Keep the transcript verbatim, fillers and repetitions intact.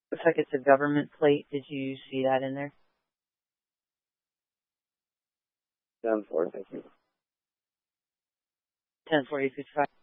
Looks like it's a government plate. Did you see that in there? ten four, thank you. ten four eight fifty-five.